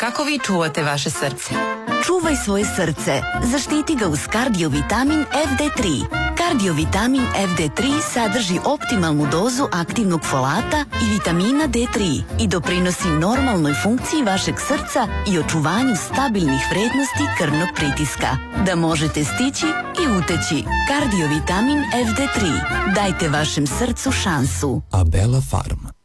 kako vi čuvate vaše srce? Čuvaj svoje srce. Zaštiti ga uz kardiovitamin FD3. Kardiovitamin FD3 sadrži optimalnu dozu aktivnog folata i vitamina D3 i doprinosi normalnoj funkciji vašeg srca i očuvanju stabilnih vrednosti krvnog pritiska. Da možete stići i uteći. Kardiovitamin FD3. Dajte vašem srcu šansu. Abela Farm.